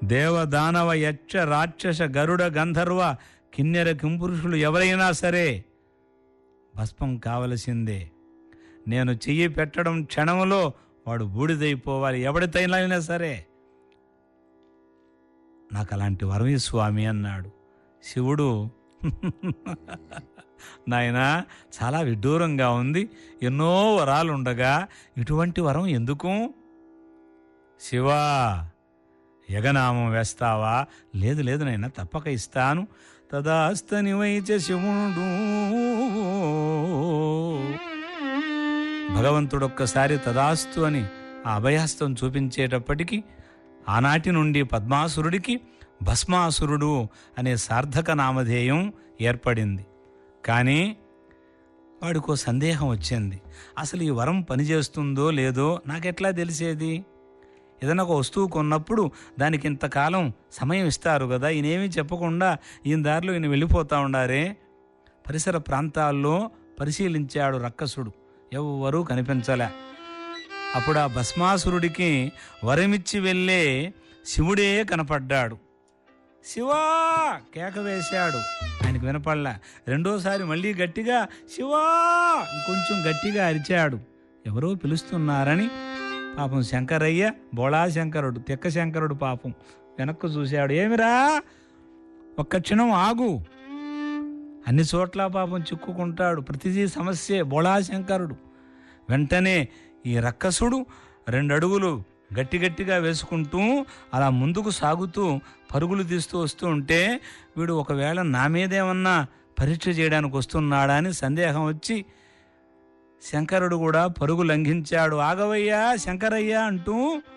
దేవదానవ యక్ష రాక్షస గరుడ గంధర్వ కిన్నెర కింపురుషులు ఎవరైనా సరే భస్మం కావలసిందే. నేను చెయ్యి పెట్టడం క్షణంలో వాడు బూడిదైపోవాలి, ఎవడితైనా సరే. నాకు అలాంటి వరం స్వామి అన్నాడు. శివుడు నాయనా చాలా విడ్డూరంగా ఉంది, ఎన్నో వరాలుండగా ఇటువంటి వరం ఎందుకు? శివా యగనామం వేస్తావా? లేదు లేదు నాయనా, తప్పక ఇస్తాను. తదాస్తని వైచ శివుడు. భగవంతుడొక్కసారి తదాస్తు అని ఆ అభయాస్తం చూపించేటప్పటికీ ఆనాటి నుండి పద్మాసురుడికి భస్మాసురుడు అనే సార్థక నామధేయం ఏర్పడింది. కానీ వాడికో సందేహం వచ్చింది. అసలు ఈ వరం పనిచేస్తుందో లేదో నాకెట్లా తెలిసేది? ఏదైనా ఒక వస్తువు కొన్నప్పుడు దానికి ఇంతకాలం సమయం ఇస్తారు కదా, ఈయనేమీ చెప్పకుండా ఈయన దారిలో ఈయన వెళ్ళిపోతూ ఉండారే. పరిసర ప్రాంతాల్లో పరిశీలించాడు రక్కసుడు, ఎవ్వరూ కనిపించలే. అప్పుడు ఆ భస్మాసురుడికి వరమిచ్చి వెళ్ళే శివుడే కనపడ్డాడు. శివా కేక వేశాడు, ఆయనకు వినపడలా. రెండోసారి మళ్ళీ గట్టిగా శివా ఇంకొంచెం గట్టిగా అరిచాడు. ఎవరో పిలుస్తున్నారని పాపం శంకరయ్య, బోళా శంకరుడు, తెక్క శంకరుడు పాపం వెనక్కు చూశాడు. ఏమిరా, ఒక్క క్షణం ఆగు. అన్ని చోట్ల పాపం చిక్కుకుంటాడు, ప్రతిదీ సమస్యే బోళా శంకరుడు. వెంటనే ఈ రక్కసుడు 2 అడుగులు గట్టిగా వేసుకుంటూ అలా ముందుకు సాగుతూ పరుగులు తీస్తూ వస్తూ ఉంటే వీడు ఒకవేళ నా మీదేమన్నా పరీక్ష చేయడానికి వస్తున్నాడా అని సందేహం వచ్చి శంకరుడు కూడా పరుగు లంఘించాడు. ఆగవయ్యా శంకరయ్య అంటూ